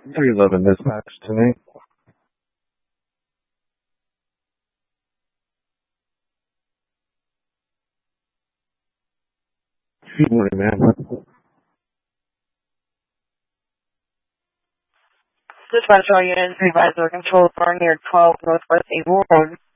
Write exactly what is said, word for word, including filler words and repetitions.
three eleven dispatch tonight. Good morning, ma'am. Dispatch all units, advisor control bar near twelve Northwest Able Road.